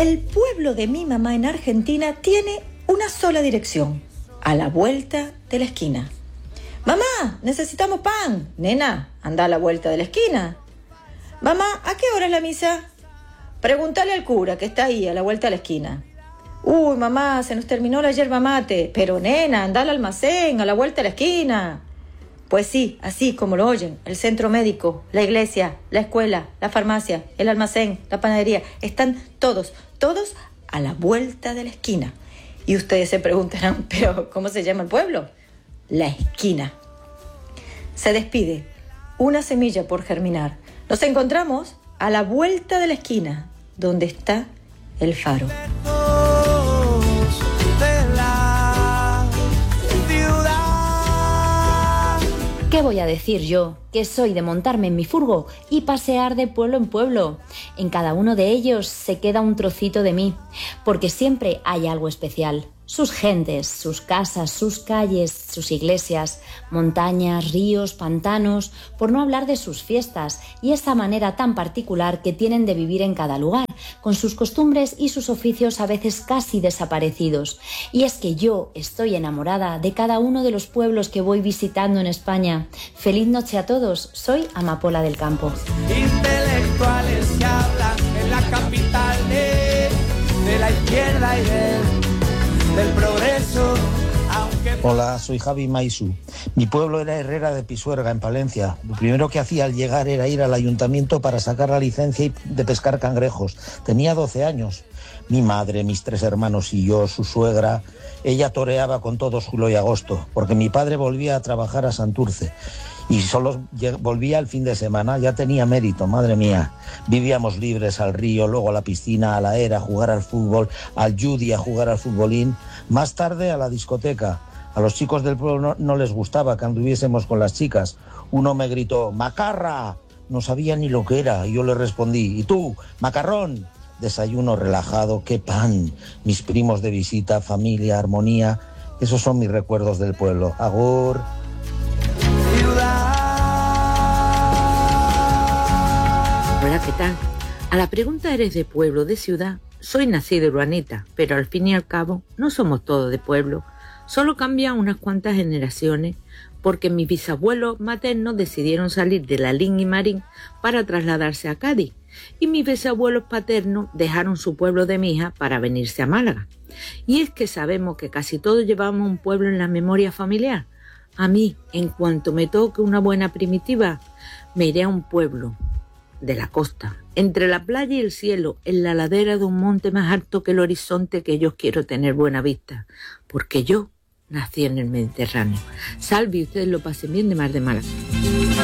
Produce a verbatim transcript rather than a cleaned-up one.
El pueblo de mi mamá en Argentina tiene una sola dirección, a la vuelta de la esquina. Mamá, necesitamos pan. Nena, anda a la vuelta de la esquina. Mamá, ¿a qué hora es la misa? Pregúntale al cura que está ahí a la vuelta de la esquina. Uy, mamá, se nos terminó la yerba mate. Pero nena, anda al almacén, a la vuelta de la esquina. Pues sí, así como lo oyen, el centro médico, la iglesia, la escuela, la farmacia, el almacén, la panadería, están todos, todos a la vuelta de la esquina. Y ustedes se preguntarán, ¿pero cómo se llama el pueblo? La esquina. Se despide, una semilla por germinar. Nos encontramos a la vuelta de la esquina, donde está el faro. ¿Qué voy a decir yo? Que soy de montarme en mi furgo y pasear de pueblo en pueblo. En cada uno de ellos se queda un trocito de mí, porque siempre hay algo especial. Sus gentes, sus casas, sus calles, sus iglesias, montañas, ríos, pantanos, por no hablar de sus fiestas y esa manera tan particular que tienen de vivir en cada lugar, con sus costumbres y sus oficios a veces casi desaparecidos. Y es que yo estoy enamorada de cada uno de los pueblos que voy visitando en España. Feliz noche a todos, soy Amapola del Campo. Intelectuales que hablan en la capital de, de la izquierda y del, del progreso. Aunque... Hola, soy Javi Maisu. Mi pueblo era Herrera de Pisuerga, en Palencia. Lo primero que hacía al llegar era ir al ayuntamiento para sacar la licencia de pescar cangrejos. Tenía doce años. Mi madre, mis tres hermanos y yo, su suegra, ella toreaba con todos julio y agosto, porque mi padre volvía a trabajar a Santurce. Y solo volvía el fin de semana, ya tenía mérito, madre mía. Vivíamos libres al río, luego a la piscina, a la era, a jugar al fútbol, al judi, a jugar al futbolín. Más tarde a la discoteca. A los chicos del pueblo no, no les gustaba que anduviésemos con las chicas. Uno me gritó, ¡macarra! No sabía ni lo que era. Y yo le respondí, ¿y tú, macarrón? Desayuno relajado, qué pan. Mis primos de visita, familia, armonía. Esos son mis recuerdos del pueblo. Agur. Hola, ¿qué tal? A la pregunta ¿eres de pueblo o de ciudad? Soy nacido en Urbaneta, pero al fin y al cabo no somos todos de pueblo. Solo cambian unas cuantas generaciones porque mis bisabuelos maternos decidieron salir de Lalín y Marín para trasladarse a Cádiz y mis bisabuelos paternos dejaron su pueblo de Mija para venirse a Málaga. Y es que sabemos que casi todos llevamos un pueblo en la memoria familiar. A mí, en cuanto me toque una buena primitiva, me iré a un pueblo de la costa, entre la playa y el cielo, en la ladera de un monte más alto que el horizonte, que yo quiero tener buena vista, porque yo nací en el Mediterráneo. Salve y ustedes lo pasen bien, de Mar de Málaga.